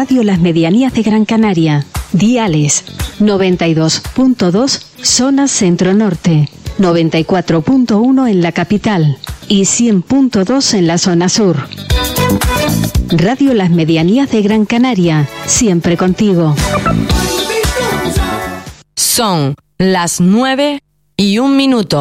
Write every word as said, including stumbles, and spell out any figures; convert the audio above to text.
Radio Las Medianías de Gran Canaria. Diales noventa y dos punto dos zona centro-norte, noventa y cuatro punto uno en la capital y cien punto dos en la zona sur. Radio Las Medianías de Gran Canaria, siempre contigo. Son las nueve y un minuto.